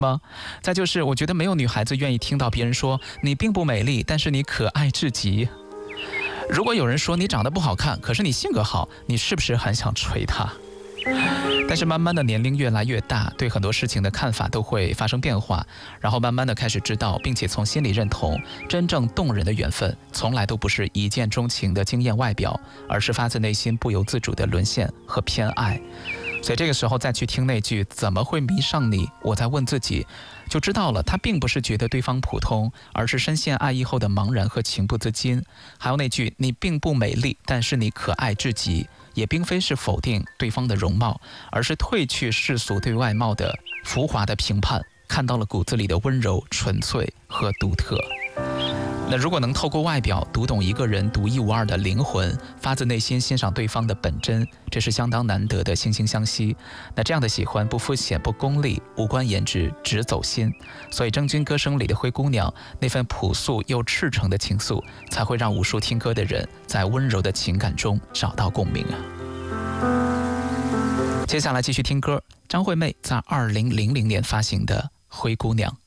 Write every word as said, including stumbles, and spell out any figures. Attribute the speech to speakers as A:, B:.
A: 吗？再就是，我觉得没有女孩子愿意听到别人说你并不美丽，但是你可爱至极。如果有人说你长得不好看，可是你性格好，你是不是很想捶他？但是慢慢的年龄越来越大，对很多事情的看法都会发生变化，然后慢慢的开始知道，并且从心里认同，真正动人的缘分从来都不是一见钟情的惊艳外表，而是发自内心不由自主的沦陷和偏爱。所以这个时候再去听那句怎么会迷上你，我在问自己，就知道了，他并不是觉得对方普通，而是深陷爱意后的茫然和情不自禁。还有那句你并不美丽，但是你可爱至极，也并非是否定对方的容貌，而是褪去世俗对外貌的浮华的评判，看到了骨子里的温柔、纯粹和独特。那如果能透过外表读懂一个人独一无二的灵魂，发自内心欣赏对方的本真，这是相当难得的惺惺相惜。那这样的喜欢不肤浅不功利，无关颜值，只走心。所以郑钧歌声里的灰姑娘那份朴素又赤诚的情愫，才会让无数听歌的人在温柔的情感中找到共鸣啊。接下来继续听歌，张惠妹在二零零零年发行的《灰姑娘》。